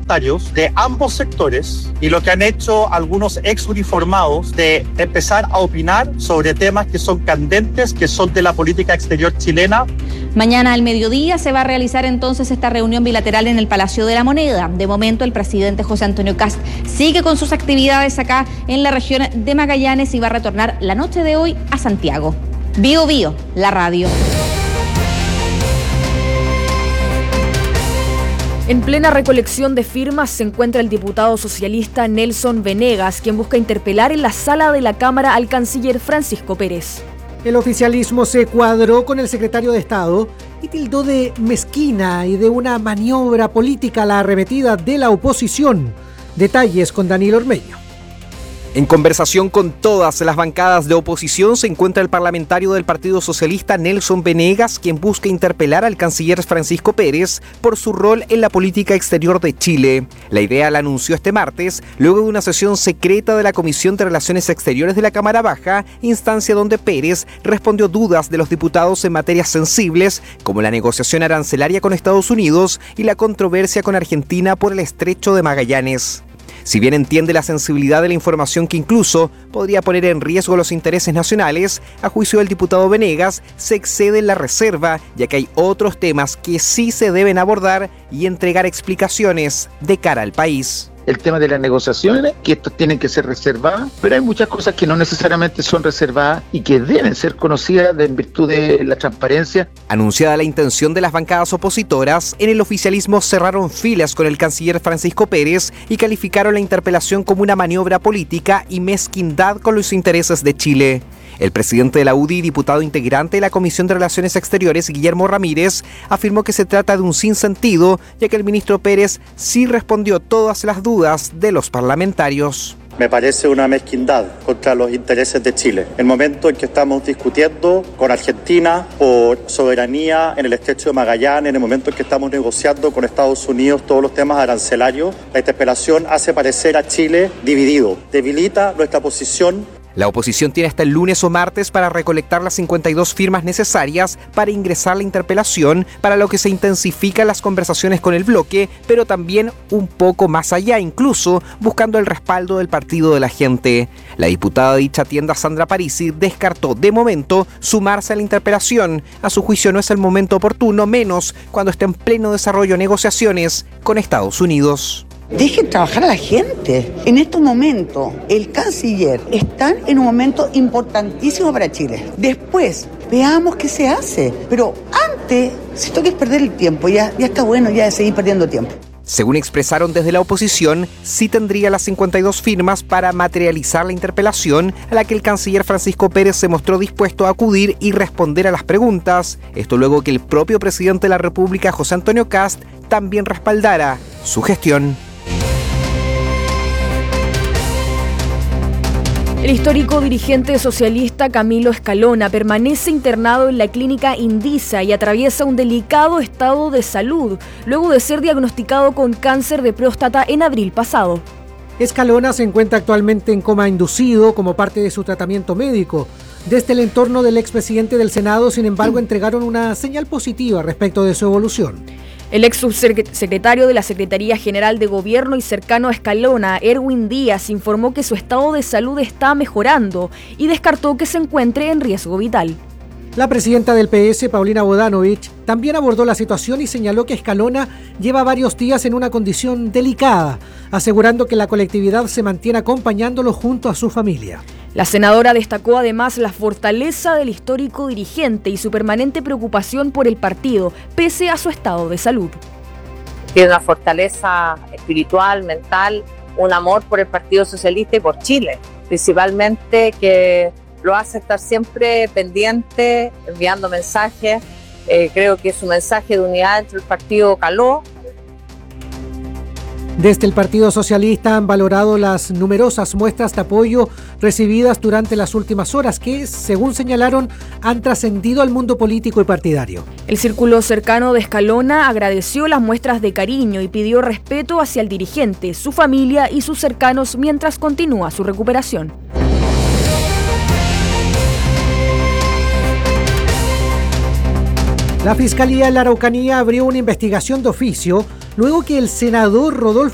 parlamentarios de ambos sectores y lo que han hecho algunos ex uniformados de empezar a opinar sobre temas que son candentes, que son de la política exterior chilena. Mañana al mediodía se va a realizar entonces esta reunión bilateral en el Palacio de la Moneda. De momento el presidente José Antonio Kast sigue con sus actividades acá en la región de Magallanes y va a retornar la noche de hoy a Santiago. Bio Bio, la radio. En plena recolección de firmas se encuentra el diputado socialista Nelson Venegas, quien busca interpelar en la sala de la Cámara al canciller Francisco Pérez. El oficialismo se cuadró con el secretario de Estado y tildó de mezquina y de una maniobra política la arremetida de la oposición. Detalles con Daniel Ormeño. En conversación con todas las bancadas de oposición se encuentra el parlamentario del Partido Socialista Nelson Venegas, quien busca interpelar al canciller Francisco Pérez por su rol en la política exterior de Chile. La idea la anunció este martes, luego de una sesión secreta de la Comisión de Relaciones Exteriores de la Cámara Baja, instancia donde Pérez respondió dudas de los diputados en materias sensibles, como la negociación arancelaria con Estados Unidos y la controversia con Argentina por el Estrecho de Magallanes. Si bien entiende la sensibilidad de la información que incluso podría poner en riesgo los intereses nacionales, a juicio del diputado Venegas, se excede en la reserva, ya que hay otros temas que sí se deben abordar y entregar explicaciones de cara al país. El tema de las negociaciones, que estos tienen que ser reservadas, pero hay muchas cosas que no necesariamente son reservadas y que deben ser conocidas en virtud de la transparencia. Anunciada la intención de las bancadas opositoras, en el oficialismo cerraron filas con el canciller Francisco Pérez y calificaron la interpelación como una maniobra política y mezquindad con los intereses de Chile. El presidente de la UDI y diputado integrante de la Comisión de Relaciones Exteriores, Guillermo Ramírez, afirmó que se trata de un sinsentido, ya que el ministro Pérez sí respondió todas las dudas de los parlamentarios. Me parece una mezquindad contra los intereses de Chile. El momento en que estamos discutiendo con Argentina por soberanía en el Estrecho de Magallanes, en el momento en que estamos negociando con Estados Unidos todos los temas arancelarios, la interpelación hace parecer a Chile dividido, debilita nuestra posición. La oposición tiene hasta el lunes o martes para recolectar las 52 firmas necesarias para ingresar la interpelación, para lo que se intensifican las conversaciones con el bloque, pero también un poco más allá, incluso buscando el respaldo del Partido de la Gente. La diputada de dicha tienda, Sandra Parisi, descartó de momento sumarse a la interpelación. A su juicio no es el momento oportuno, menos cuando está en pleno desarrollo negociaciones con Estados Unidos. Dejen trabajar a la gente. En estos momentos, el canciller está en un momento importantísimo para Chile. Después, veamos qué se hace. Pero antes, si esto que es perder el tiempo, ya está bueno ya de seguir perdiendo tiempo. Según expresaron desde la oposición, sí tendría las 52 firmas para materializar la interpelación, a la que el canciller Francisco Pérez se mostró dispuesto a acudir y responder a las preguntas. Esto luego que el propio presidente de la República, José Antonio Kast, también respaldara su gestión. El histórico dirigente socialista Camilo Escalona permanece internado en la clínica Indisa y atraviesa un delicado estado de salud, luego de ser diagnosticado con cáncer de próstata en abril pasado. Escalona se encuentra actualmente en coma inducido como parte de su tratamiento médico. Desde el entorno del expresidente del Senado, sin embargo, entregaron una señal positiva respecto de su evolución. El ex subsecretario de la Secretaría General de Gobierno y cercano a Escalona, Erwin Díaz, informó que su estado de salud está mejorando y descartó que se encuentre en riesgo vital. La presidenta del PS, Paulina Bodanovich, también abordó la situación y señaló que Escalona lleva varios días en una condición delicada, asegurando que la colectividad se mantiene acompañándolo junto a su familia. La senadora destacó además la fortaleza del histórico dirigente y su permanente preocupación por el partido, pese a su estado de salud. Tiene una fortaleza espiritual, mental, un amor por el Partido Socialista y por Chile, principalmente que lo hace estar siempre pendiente, enviando mensajes. Creo que su mensaje de unidad entre el partido caló. Desde el Partido Socialista han valorado las numerosas muestras de apoyo recibidas durante las últimas horas que, según señalaron, han trascendido al mundo político y partidario. El círculo cercano de Escalona agradeció las muestras de cariño y pidió respeto hacia el dirigente, su familia y sus cercanos mientras continúa su recuperación. La Fiscalía de la Araucanía abrió una investigación de oficio luego que el senador Rodolfo